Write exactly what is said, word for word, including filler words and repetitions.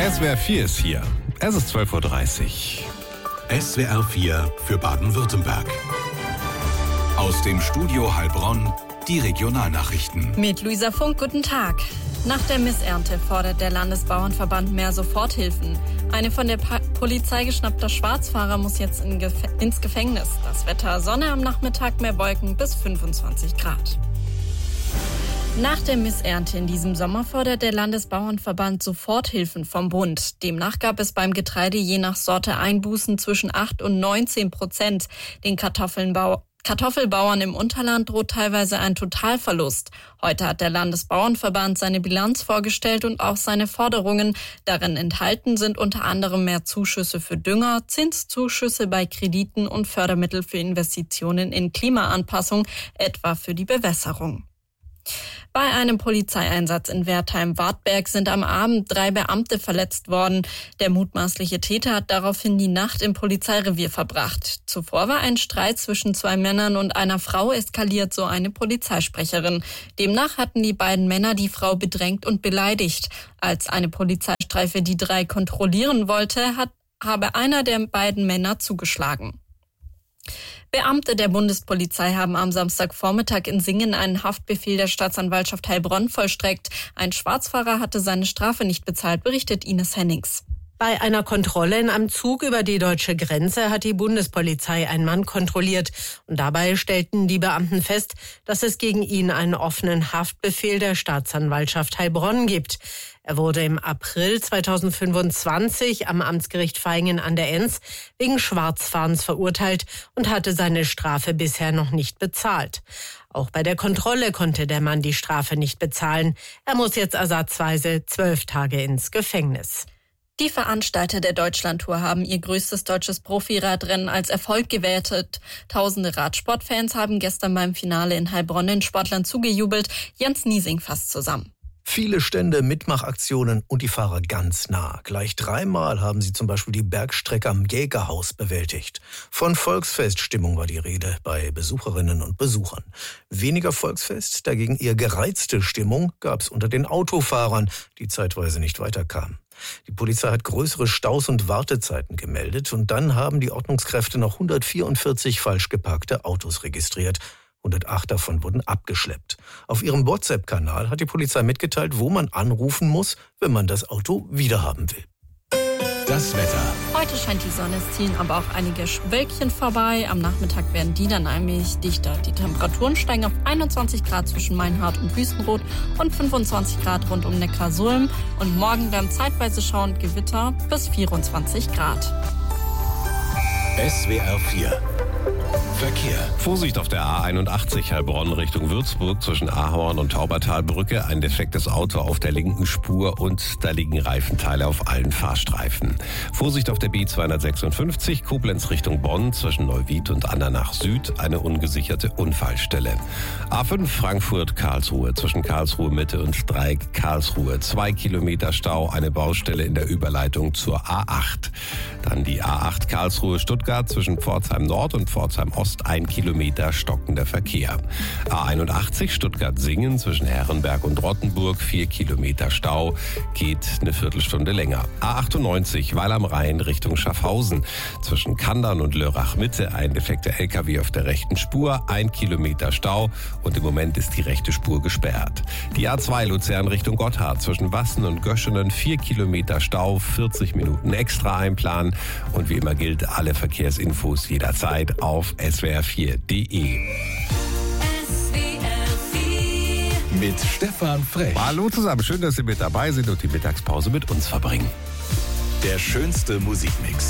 S W R vier ist hier. Es ist zwölf Uhr dreißig. S W R vier für Baden-Württemberg. Aus dem Studio Heilbronn die Regionalnachrichten. Mit Luisa Funk, guten Tag. Nach der Missernte fordert der Landesbauernverband mehr Soforthilfen. Eine von der pa- Polizei geschnappter Schwarzfahrer muss jetzt in Gef- ins Gefängnis. Das Wetter: Sonne am Nachmittag, mehr Wolken bis fünfundzwanzig Grad. Nach der Missernte in diesem Sommer fordert der Landesbauernverband Soforthilfen vom Bund. Demnach gab es beim Getreide je nach Sorte Einbußen zwischen acht und neunzehn Prozent. Den Kartoffelnbau Kartoffelbauern im Unterland droht teilweise ein Totalverlust. Heute hat der Landesbauernverband seine Bilanz vorgestellt und auch seine Forderungen. Darin enthalten sind unter anderem mehr Zuschüsse für Dünger, Zinszuschüsse bei Krediten und Fördermittel für Investitionen in Klimaanpassung, etwa für die Bewässerung. Bei einem Polizeieinsatz in Wertheim-Wartberg sind am Abend drei Beamte verletzt worden. Der mutmaßliche Täter hat daraufhin die Nacht im Polizeirevier verbracht. Zuvor war ein Streit zwischen zwei Männern und einer Frau eskaliert, so eine Polizeisprecherin. Demnach hatten die beiden Männer die Frau bedrängt und beleidigt. Als eine Polizeistreife die drei kontrollieren wollte, hat, habe einer der beiden Männer zugeschlagen. Beamte der Bundespolizei haben am Samstagvormittag in Singen einen Haftbefehl der Staatsanwaltschaft Heilbronn vollstreckt. Ein Schwarzfahrer hatte seine Strafe nicht bezahlt, berichtet Ines Hennings. Bei einer Kontrolle in einem Zug über die deutsche Grenze hat die Bundespolizei einen Mann kontrolliert. Und dabei stellten die Beamten fest, dass es gegen ihn einen offenen Haftbefehl der Staatsanwaltschaft Heilbronn gibt. Er wurde im April zweitausendfünfundzwanzig am Amtsgericht Vaihingen an der Enns wegen Schwarzfahrens verurteilt und hatte seine Strafe bisher noch nicht bezahlt. Auch bei der Kontrolle konnte der Mann die Strafe nicht bezahlen. Er muss jetzt ersatzweise zwölf Tage ins Gefängnis. Die Veranstalter der Deutschlandtour haben ihr größtes deutsches Profiradrennen als Erfolg gewertet. Tausende Radsportfans haben gestern beim Finale in Heilbronn den Sportlern zugejubelt. Jens Niesing fasst zusammen. Viele Stände, Mitmachaktionen und die Fahrer ganz nah. Gleich dreimal haben sie zum Beispiel die Bergstrecke am Jägerhaus bewältigt. Von Volksfeststimmung war die Rede bei Besucherinnen und Besuchern. Weniger Volksfest, dagegen eher gereizte Stimmung gab es unter den Autofahrern, die zeitweise nicht weiterkamen. Die Polizei hat größere Staus und Wartezeiten gemeldet und dann haben die Ordnungskräfte noch hundertvierundvierzig falsch geparkte Autos registriert. hundertacht davon wurden abgeschleppt. Auf ihrem WhatsApp-Kanal hat die Polizei mitgeteilt, wo man anrufen muss, wenn man das Auto wiederhaben will. Das Wetter. Heute scheint die Sonne, es ziehen aber auch einige Wölkchen vorbei. Am Nachmittag werden die dann allmählich dichter. Die Temperaturen steigen auf einundzwanzig Grad zwischen Meinhardt und Wüstenrot und fünfundzwanzig Grad rund um Neckarsulm. Und morgen werden zeitweise schauend Gewitter bis vierundzwanzig Grad. S W R vier. Verkehr. Vorsicht auf der A einundachtzig Heilbronn Richtung Würzburg zwischen Ahorn und Taubertalbrücke. Ein defektes Auto auf der linken Spur und da liegen Reifenteile auf allen Fahrstreifen. Vorsicht auf der B zweihundertsechsundfünfzig Koblenz Richtung Bonn zwischen Neuwied und Andernach Süd. Eine ungesicherte Unfallstelle. A fünf Frankfurt-Karlsruhe zwischen Karlsruhe Mitte und Dreieck Karlsruhe. Zwei Kilometer Stau, eine Baustelle in der Überleitung zur A acht. Dann die A acht Karlsruhe-Stuttgart zwischen Pforzheim Nord und Pforzheim Ost. Ein Kilometer stockender Verkehr. A einundachtzig Stuttgart-Singen zwischen Herrenberg und Rottenburg. Vier Kilometer Stau, geht eine Viertelstunde länger. A achtundneunzig Weil am Rhein Richtung Schaffhausen. Zwischen Kandern und Lörrach Mitte ein defekter L K W auf der rechten Spur. Ein Kilometer Stau und im Moment ist die rechte Spur gesperrt. Die A zwei Luzern Richtung Gotthard zwischen Wassen und Göschenen. Vier Kilometer Stau, vierzig Minuten extra einplanen. Und wie immer gilt, alle Verkehrsinfos jederzeit auf S W R vier punkt de. Mit Stefan Frech. Hallo zusammen, schön, dass Sie mit dabei sind und die Mittagspause mit uns verbringen. Der schönste Musikmix.